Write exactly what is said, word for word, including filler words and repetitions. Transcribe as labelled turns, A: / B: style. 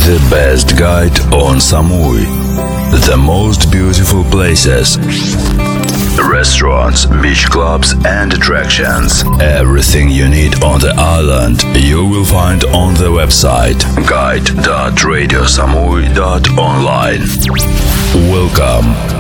A: The best guide on Samui. The most beautiful places. Restaurants, beach clubs and attractions. Everything you need on the island you will find on the website guide dot radio samui dot online. Welcome